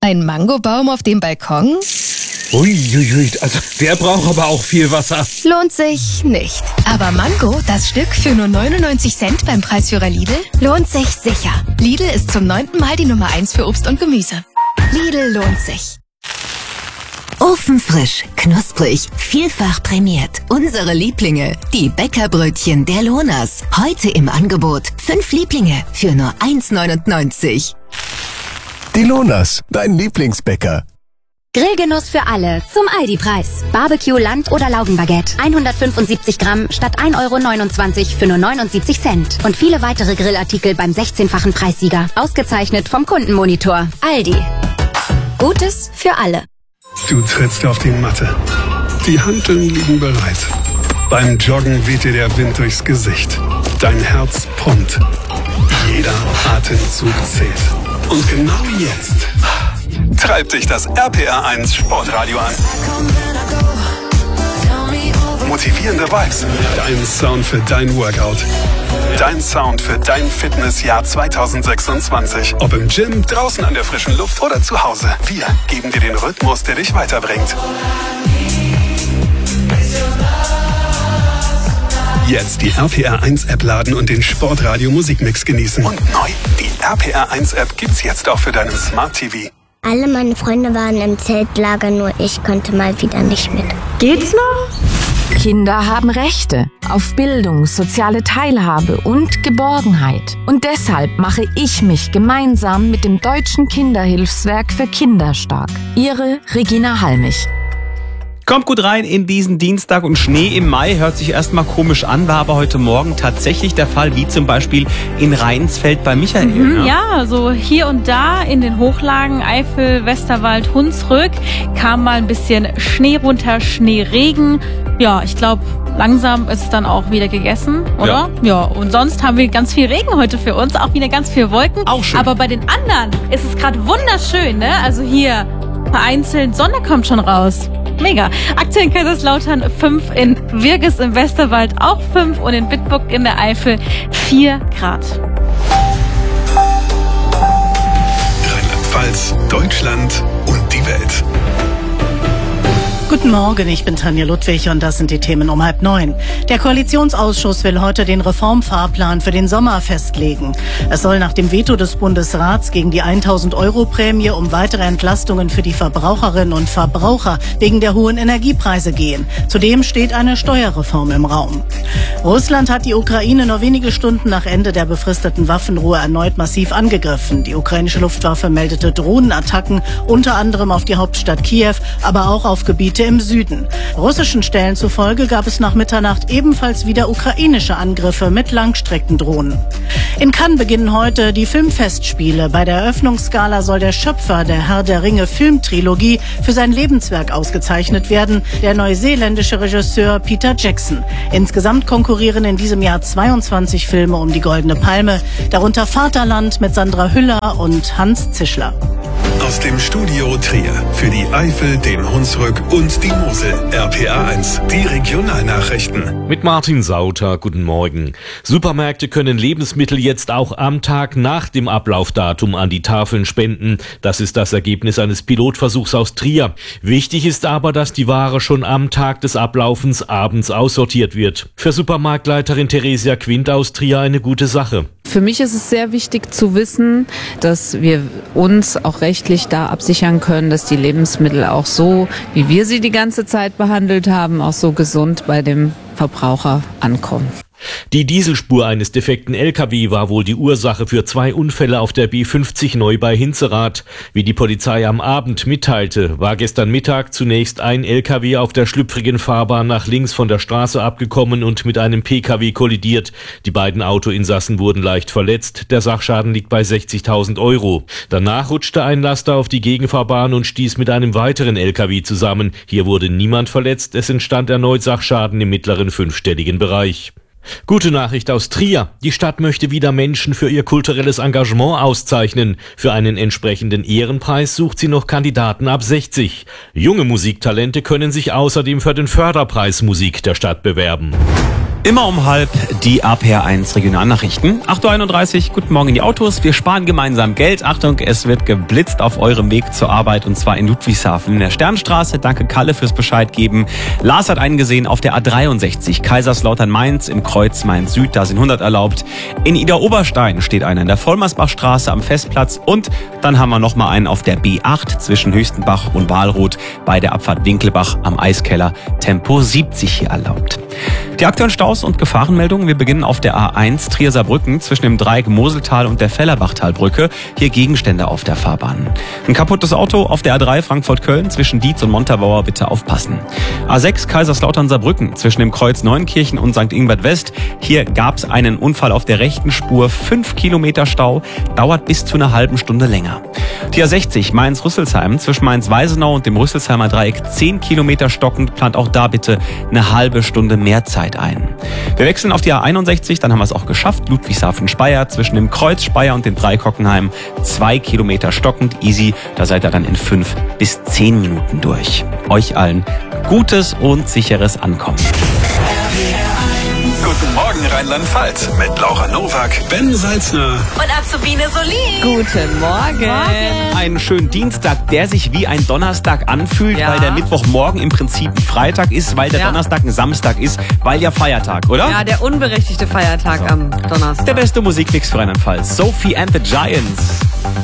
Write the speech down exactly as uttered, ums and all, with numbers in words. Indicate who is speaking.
Speaker 1: Ein Mangobaum auf dem Balkon?
Speaker 2: Uiuiui, also der braucht aber auch viel Wasser.
Speaker 1: Lohnt sich nicht. Aber Mango, das Stück für nur neunundneunzig Cent beim Preisführer Lidl, lohnt sich sicher. Lidl ist zum neunten Mal die Nummer eins für Obst und Gemüse. Lidl lohnt sich.
Speaker 3: Ofenfrisch, knusprig, vielfach prämiert. Unsere Lieblinge, die Bäckerbrötchen der Lohners. Heute im Angebot. Fünf Lieblinge für nur eins neunundneunzig.
Speaker 4: Die Lohners, dein Lieblingsbäcker.
Speaker 5: Grillgenuss für alle zum Aldi-Preis. Barbecue, Land- oder Laugenbaguette. hundertfünfundsiebzig Gramm statt ein Euro neunundzwanzig für nur neunundsiebzig Cent. Und viele weitere Grillartikel beim sechzehnfachen Preissieger. Ausgezeichnet vom Kundenmonitor. Aldi. Gutes für alle.
Speaker 6: Du trittst auf die Matte. Die Hanteln liegen bereit. Beim Joggen weht dir der Wind durchs Gesicht. Dein Herz pumpt. Jeder Atemzug zählt. Und genau jetzt treibt dich das R P R eins Sportradio an. Motivierende Vibes. Dein Sound für dein Workout. Dein Sound für dein Fitnessjahr zwanzig sechsundzwanzig. Ob im Gym, draußen an der frischen Luft oder zu Hause. Wir geben dir den Rhythmus, der dich weiterbringt. Jetzt die R P R eins App laden und den Sportradio Musikmix genießen. Und neu, die R P R eins App gibt's jetzt auch für deinen Smart T V.
Speaker 7: Alle meine Freunde waren im Zeltlager, nur ich konnte mal wieder nicht mit.
Speaker 8: Geht's noch? Kinder haben Rechte auf Bildung, soziale Teilhabe und Geborgenheit. Und deshalb mache ich mich gemeinsam mit dem Deutschen Kinderhilfswerk für Kinder stark. Ihre Regina Halmich.
Speaker 2: Kommt gut rein in diesen Dienstag und Schnee im Mai hört sich erstmal komisch an, war aber heute Morgen tatsächlich der Fall, wie zum Beispiel in Rheinsfeld bei Michael.
Speaker 9: Mhm,
Speaker 2: ne?
Speaker 9: Ja, so hier und da in den Hochlagen Eifel, Westerwald, Hunsrück kam mal ein bisschen Schnee runter, Schneeregen. Ja, ich glaube, langsam ist es dann auch wieder gegessen, oder? Ja. ja. Und sonst haben wir ganz viel Regen heute für uns, auch wieder ganz viel Wolken.
Speaker 2: Auch schön.
Speaker 9: Aber bei den anderen ist es gerade wunderschön, ne? Also hier vereinzelt Sonne kommt schon raus. Mega. Aktuell in Kaiserslautern fünf, in Wirges im Westerwald auch fünf und in Bitburg in der Eifel vier Grad.
Speaker 6: Rheinland-Pfalz, Deutschland und die Welt.
Speaker 10: Guten Morgen, ich bin Tanja Ludwig und das sind die Themen um halb neun. Der Koalitionsausschuss will heute den Reformfahrplan für den Sommer festlegen. Es soll nach dem Veto des Bundesrats gegen die tausend Euro Prämie um weitere Entlastungen für die Verbraucherinnen und Verbraucher wegen der hohen Energiepreise gehen. Zudem steht eine Steuerreform im Raum. Russland hat die Ukraine nur wenige Stunden nach Ende der befristeten Waffenruhe erneut massiv angegriffen. Die ukrainische Luftwaffe meldete Drohnenattacken, unter anderem auf die Hauptstadt Kiew, aber auch auf Gebiete im Süden. Russischen Stellen zufolge gab es nach Mitternacht ebenfalls wieder ukrainische Angriffe mit Langstreckendrohnen. In Cannes beginnen heute die Filmfestspiele. Bei der Eröffnungsgala soll der Schöpfer der Herr der Ringe Filmtrilogie für sein Lebenswerk ausgezeichnet werden, der neuseeländische Regisseur Peter Jackson. Insgesamt konkurrieren in diesem Jahr zweiundzwanzig Filme um die Goldene Palme, darunter Vaterland mit Sandra Hüller und Hans Zischler.
Speaker 6: Aus dem Studio Trier für die Eifel, den Hunsrück und die Mosel. R P R eins, die Regionalnachrichten.
Speaker 11: Mit Martin Sauter, guten Morgen. Supermärkte können Lebensmittel jetzt auch am Tag nach dem Ablaufdatum an die Tafeln spenden. Das ist das Ergebnis eines Pilotversuchs aus Trier. Wichtig ist aber, dass die Ware schon am Tag des Ablaufens abends aussortiert wird. Für Supermarktleiterin Theresia Quint aus Trier eine gute Sache.
Speaker 12: Für mich ist es sehr wichtig zu wissen, dass wir uns auch rechtlich da absichern können, dass die Lebensmittel auch so, wie wir sie die ganze Zeit behandelt haben, auch so gesund bei dem Verbraucher ankommen.
Speaker 11: Die Dieselspur eines defekten L K W war wohl die Ursache für zwei Unfälle auf der B fünfzig neu bei Hinzerath. Wie die Polizei am Abend mitteilte, war gestern Mittag zunächst ein L K W auf der schlüpfrigen Fahrbahn nach links von der Straße abgekommen und mit einem P K W kollidiert. Die beiden Autoinsassen wurden leicht verletzt. Der Sachschaden liegt bei sechzigtausend Euro. Danach rutschte ein Laster auf die Gegenfahrbahn und stieß mit einem weiteren L K W zusammen. Hier wurde niemand verletzt. Es entstand erneut Sachschaden im mittleren fünfstelligen Bereich. Gute Nachricht aus Trier. Die Stadt möchte wieder Menschen für ihr kulturelles Engagement auszeichnen. Für einen entsprechenden Ehrenpreis sucht sie noch Kandidaten ab sechzig. Junge Musiktalente können sich außerdem für den Förderpreis Musik der Stadt bewerben.
Speaker 2: Immer um halb die A P R eins Regionalnachrichten. acht Uhr einunddreißig, guten Morgen in die Autos. Wir sparen gemeinsam Geld. Achtung, es wird geblitzt auf eurem Weg zur Arbeit und zwar in Ludwigshafen in der Sternstraße. Danke Kalle fürs Bescheid geben. Lars hat einen gesehen auf der A dreiundsechzig, Kaiserslautern-Mainz im Kreuz Mainz-Süd. Da sind hundert erlaubt. In Idar-Oberstein steht einer in der Vollmersbachstraße am Festplatz und dann haben wir noch mal einen auf der B acht zwischen Hüstenbach und Wahlroth bei der Abfahrt Winkelbach am Eiskeller. Tempo siebzig hier erlaubt. Die aktuellen Staus und Gefahrenmeldungen. Wir beginnen auf der A eins Trier-Saarbrücken zwischen dem Dreieck Moseltal und der Fellerbachtalbrücke. Hier Gegenstände auf der Fahrbahn. Ein kaputtes Auto auf der A drei Frankfurt-Köln zwischen Dietz und Montabaur. Bitte aufpassen. A sechs Kaiserslautern-Saarbrücken zwischen dem Kreuz Neunkirchen und Sankt Ingbert West. Hier gab es einen Unfall auf der rechten Spur. Fünf Kilometer Stau. Dauert bis zu einer halben Stunde länger. Die A sechzig Mainz-Rüsselsheim zwischen Mainz-Weisenau und dem Rüsselsheimer Dreieck. Zehn Kilometer stockend. Plant auch da bitte eine halbe Stunde mehr Zeit ein. Wir wechseln auf die A einundsechzig, dann haben wir es auch geschafft. Ludwigshafen-Speyer zwischen dem Kreuz Speyer und dem Dreieck Hockenheim. Zwei Kilometer stockend, easy. Da seid ihr dann in fünf bis zehn Minuten durch. Euch allen gutes und sicheres Ankommen.
Speaker 6: Guten Morgen Rheinland-Pfalz mit Laura Nowak, Ben Salzner
Speaker 13: und Azubine Solin.
Speaker 12: Guten Morgen.
Speaker 9: Morgen.
Speaker 2: Einen schönen Dienstag, der sich wie ein Donnerstag anfühlt,
Speaker 12: Ja.
Speaker 2: weil der Mittwochmorgen im Prinzip ein Freitag ist, weil der
Speaker 12: Ja.
Speaker 2: Donnerstag ein Samstag ist, weil ja Feiertag, oder?
Speaker 13: Ja, der unberechtigte Feiertag
Speaker 2: So.
Speaker 13: am Donnerstag.
Speaker 2: Der beste Musikmix für Rheinland-Pfalz. Sophie and the Giants.